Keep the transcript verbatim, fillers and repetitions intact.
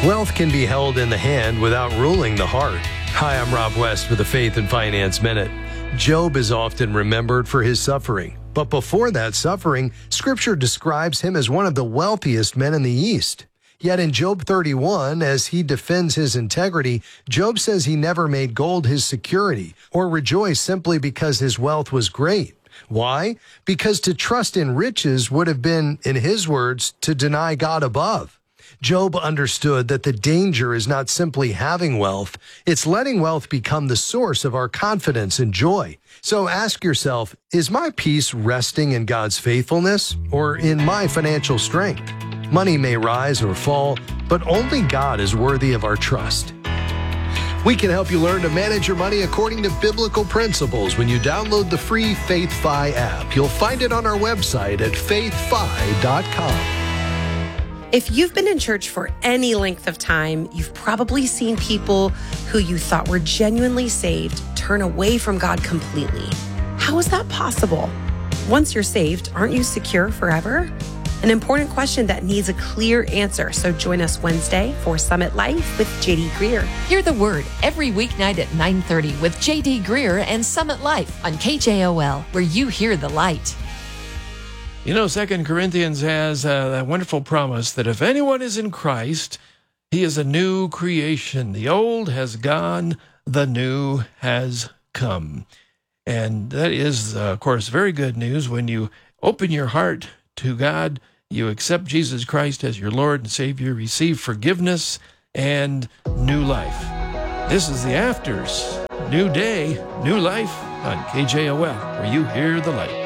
Wealth can be held in the hand without ruling the heart. Hi, I'm Rob West with the Faith and Finance Minute. Job is often remembered for his suffering, but before that suffering, Scripture describes him as one of the wealthiest men in the East. Yet in Job thirty-one, as he defends his integrity, Job says he never made gold his security or rejoiced simply because his wealth was great. Why? Because to trust in riches would have been, in his words, to deny God above. Job understood that the danger is not simply having wealth, it's letting wealth become the source of our confidence and joy. So ask yourself, is my peace resting in God's faithfulness or in my financial strength? Money may rise or fall, but only God is worthy of our trust. We can help you learn to manage your money according to biblical principles when you download the free FaithFi app. You'll find it on our website at faith fi dot com. If you've been in church for any length of time, you've probably seen people who you thought were genuinely saved turn away from God completely. How is that possible? Once you're saved, aren't you secure forever? An important question that needs a clear answer. So join us Wednesday for Summit Life with J D Greer. Hear the word every weeknight at nine thirty with J D Greer and Summit Life on K J O L, where you hear the light. You know, Second Corinthians has uh, that wonderful promise that if anyone is in Christ, he is a new creation. The old has gone, the new has come. And that is, uh, of course, very good news when you open your heart to God, you accept Jesus Christ as your Lord and Savior, receive forgiveness and new life. This is the Afters. New day, new life on K J O L, where you hear the light.